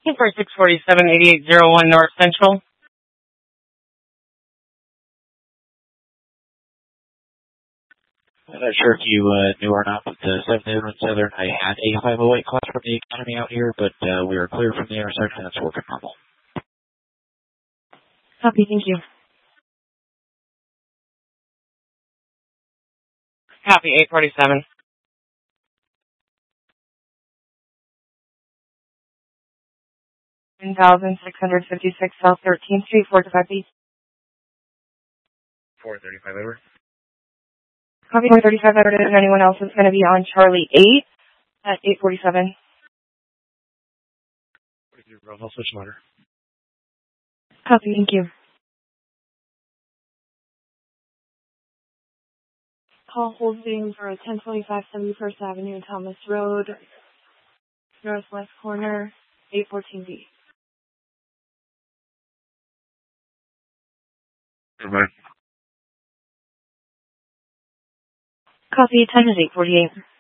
For 647-8801 North Central. I'm not sure if you knew or not, but 7th Avenue and Southern, I had a 508 class from the Academy out here, but we are clear from the intersection. That's working normal. Copy, thank you. Copy, 847. $1,656 South 13th Street, 435B. 435 over. Copy, 435 over. If anyone else is going to be on Charlie 8 at 847. I'll switch ladder. Copy, thank you. Call holding for 1025 71st Avenue, Thomas Road, northwest corner, 814B. Goodbye. Copy, time is 8:48.